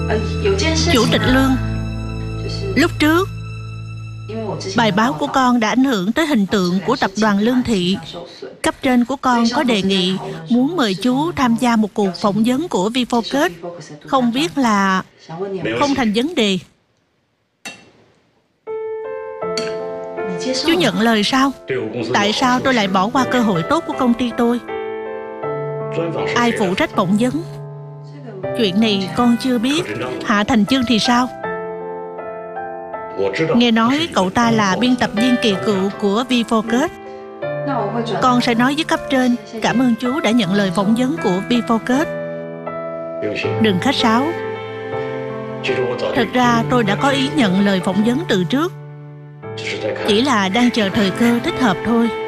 Chủ tịch Lương, lúc trước bài báo của con đã ảnh hưởng tới hình tượng của tập đoàn Lương Thị. Cấp trên của con có đề nghị muốn mời chú tham gia một cuộc phỏng vấn của Vifocus. Không biết là không thành vấn đề. Chú nhận lời sao? Tại sao tôi lại bỏ qua cơ hội tốt của công ty tôi? Ai phụ trách phỏng vấn? Chuyện này con chưa biết. Hạ Thành Chương thì sao? Nghe nói cậu ta là biên tập viên kỳ cựu của Vifocus. Con sẽ nói với cấp trên cảm ơn chú đã nhận lời phỏng vấn của Vifocus. Đừng khách sáo. Thật ra tôi đã có ý nhận lời phỏng vấn từ trước, chỉ là đang chờ thời cơ thích hợp thôi.